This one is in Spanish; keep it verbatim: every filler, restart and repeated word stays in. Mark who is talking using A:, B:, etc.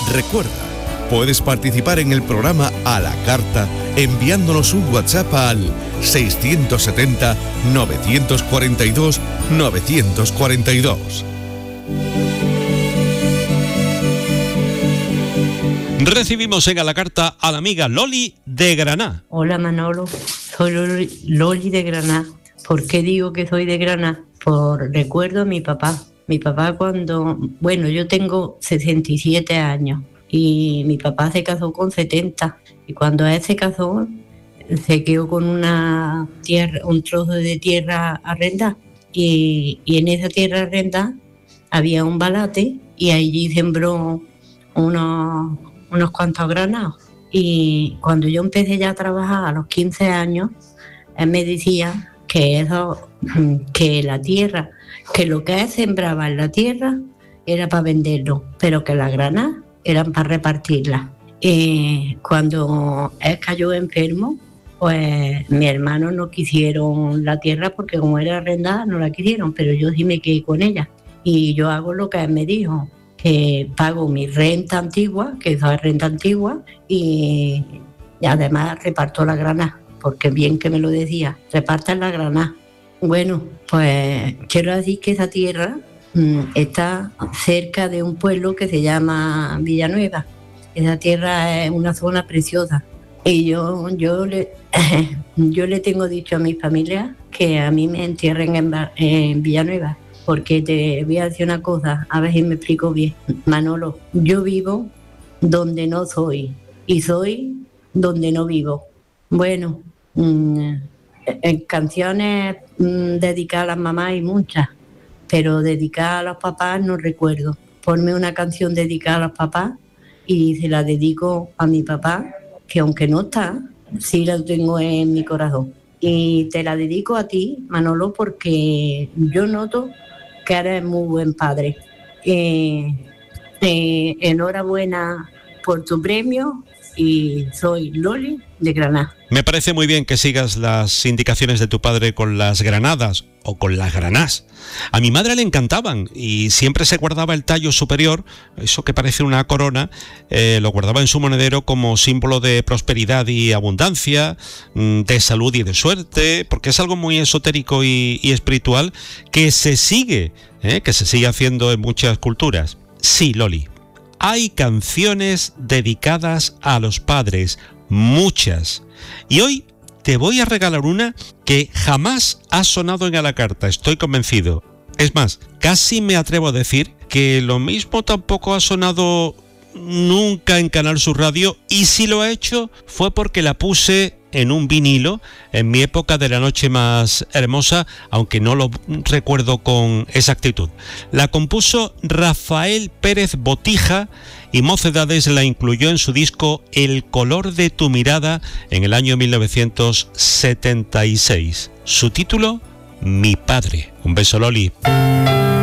A: Recuerda, puedes participar en el programa a la carta enviándonos un WhatsApp al seiscientos setenta, novecientos cuarenta y dos, novecientos cuarenta y dos.
B: Recibimos en a la carta a la amiga Loli de Granada.
C: Hola Manolo, soy Loli, Loli de Granada. ¿Por qué digo que soy de Granada? Por recuerdo a mi papá. Mi papá cuando, bueno, yo tengo sesenta y siete años y mi papá se casó con setenta y cuando él se casó se quedó con una tierra, un trozo de tierra arrendada y, y en esa tierra arrendada había un balate y allí sembró unos, unos cuantos granados y cuando yo empecé ya a trabajar a los quince años él me decía que eso, que la tierra, que lo que él sembraba en la tierra era para venderlo, pero que las granadas eran para repartirlas. Y cuando él cayó enfermo, pues mis hermanos no quisieron la tierra porque como era arrendada no la quisieron, pero yo sí me quedé con ella. Y yo hago lo que él me dijo, que pago mi renta antigua, que esa es renta antigua, y, y además reparto la granada, porque bien que me lo decía, repartan la granada. Bueno, pues quiero decir que esa tierra mmm, está cerca de un pueblo que se llama Villanueva. Esa tierra es una zona preciosa. Y yo, yo, le, yo le tengo dicho a mi familia que a mí me entierren en, en Villanueva. Porque te voy a decir una cosa, a ver si me explico bien. Manolo, yo vivo donde no soy y soy donde no vivo. Bueno, mmm, en canciones mmm, dedicadas a las mamás hay muchas, pero dedicadas a los papás no recuerdo. Ponme una canción dedicada a los papás y se la dedico a mi papá, que aunque no está, sí la tengo en mi corazón. Y te la dedico a ti, Manolo, porque yo noto que eres muy buen padre. Eh, eh, enhorabuena por tu premio y soy Loli de Granada.
B: Me parece muy bien que sigas las indicaciones de tu padre con las granadas o con las granás. A mi madre le encantaban y siempre se guardaba el tallo superior, eso que parece una corona, eh, lo guardaba en su monedero como símbolo de prosperidad y abundancia, de salud y de suerte, porque es algo muy esotérico y, y espiritual que se sigue, eh, que se sigue haciendo en muchas culturas. Sí, Loli, hay canciones dedicadas a los padres, muchas. Y hoy te voy a regalar una que jamás ha sonado en A la Carta, estoy convencido. Es más, casi me atrevo a decir que lo mismo tampoco ha sonado nunca en Canal Sur Radio, y si lo ha hecho fue porque la puse en un vinilo en mi época de la noche más hermosa, aunque no lo recuerdo con exactitud. La compuso Rafael Pérez Botija y Mocedades la incluyó en su disco El color de tu mirada en el año mil novecientos setenta y seis. Su título, Mi padre. Un beso, Loli.